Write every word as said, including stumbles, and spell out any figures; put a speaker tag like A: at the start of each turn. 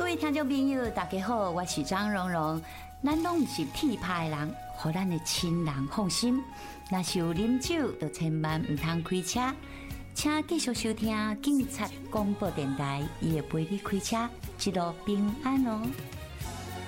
A: 位听众朋友，大家好，我是张蓉蓉。咱拢毋是铁牌的人，互咱的亲人放心。若是有啉酒，就千万唔通开车。请继续收听警察广播电台，伊会陪你开车，一路平安哦。